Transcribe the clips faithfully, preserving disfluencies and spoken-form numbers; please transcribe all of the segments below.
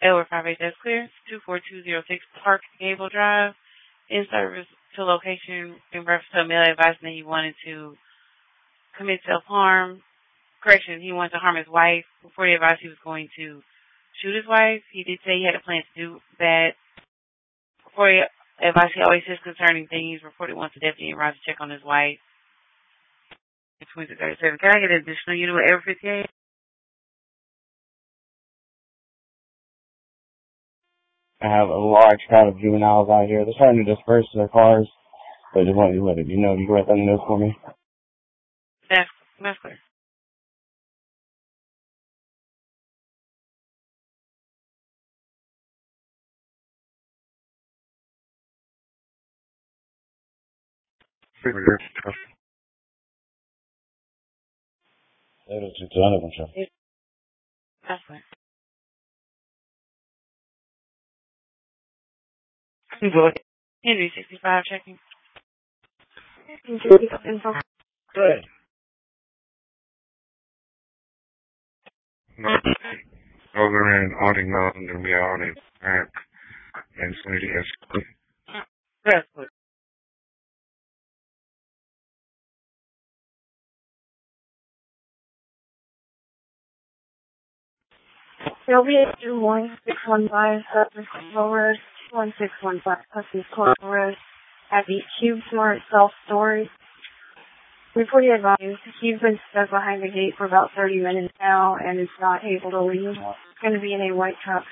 Edward five eight, that's clear. two four two zero six Park Gable Drive. In service to location in reference to a male advising that he wanted to commit self-harm. Correction, he wanted to harm his wife. Before he advised he was going to shoot his wife, he did say he had a plan to do that. Before he advised, he always says concerning things. Reported once a deputy arrived to check on his wife. twenty thirty-seven. Can I get an additional unit with Edward fifty-eight? I have a large crowd of juveniles out here. They're starting to disperse to their cars. But I just wanted to let it, you know, you can write that note for me. That's, that's clear. That is just another one, sure. That's clear. Henry sixty-five checking. Good. No, other than auding mountain and we are auding back and somebody has That's clear. L B A two one six one five, Hudson Road, one six one five, Hudson Road, at the Cube Smart Self-Storage. Before you advise, he's been stuck behind the gate for about thirty minutes now and is not able to leave. It's going to be in a white truck.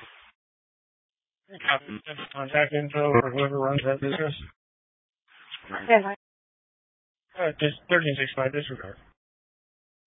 Contact info for whoever runs that business. Yeah, Uh, just thirteen sixty-five, disregard.